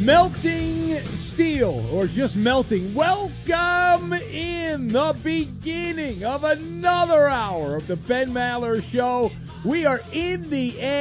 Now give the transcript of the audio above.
Melting steel, or just melting. Welcome in the beginning of another hour of the Ben Maller Show. We are in the